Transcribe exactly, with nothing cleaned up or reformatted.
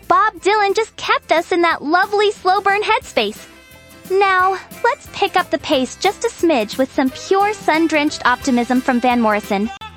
Bob Dylan just kept us in that lovely slow burn headspace. Now, let's pick up the pace just a smidge with some pure sun-drenched optimism from Van Morrison.